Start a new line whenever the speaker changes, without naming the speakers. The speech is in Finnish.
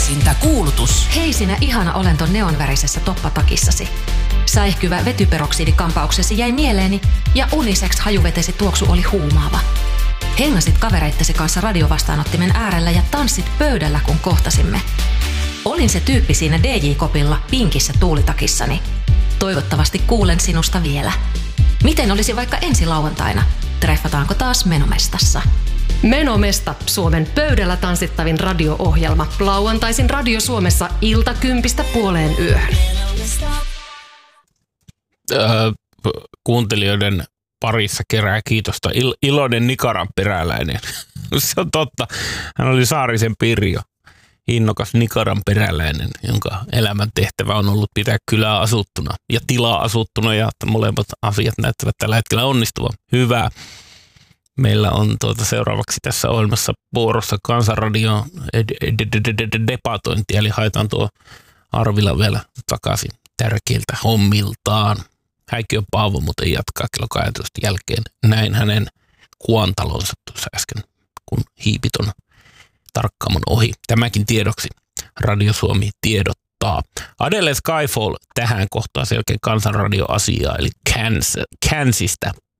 Etsintäkuulutus.
Hei sinä ihana olento neonvärisessä toppatakissasi. Säihkyvä vetyperoksidikampauksesi jäi mieleeni ja unisex hajuvetesi tuoksu oli huumaava. Hengasit kavereittesi kanssa radiovastaanottimen äärellä ja tanssit pöydällä, kun kohtasimme. Olin se tyyppi siinä DJ-kopilla pinkissä tuulitakissani. Toivottavasti kuulen sinusta vielä. Miten olisi vaikka ensi lauantaina? Treffataanko taas Menomestassa?
Menomesta, Suomen pöydällä tanssittavin radio-ohjelma. Lauantaisin Radio Suomessa 10:00–1:00.
Kuuntelijoiden parissa kerää kiitosta. Iloinen Nikaran peräläinen. Se on totta. Hän oli Saarisen Pirjo. Innokas Nikaran peräläinen, jonka elämän tehtävä on ollut pitää kylää asuttuna ja tilaa asuttuna, ja molemmat asiat näyttävät tällä hetkellä onnistuvan. Hyvä. Meillä on seuraavaksi tässä ohjelmassa vuorossa Kansanradion debatointi, eli haetaan tuo Arvila vielä takaisin tärkeiltä hommiltaan. Häikiö Paavo muuten jatkaa kello 12 jälkeen. Näin hänen kuantalonsa tuossa äsken, kun hiipit on tarkkaamon ohi. Tämäkin tiedoksi Radio Suomi tiedottaa. Adele Skyfall tähän kohtaan selkeä Kansanradio-asiaa, eli Kansista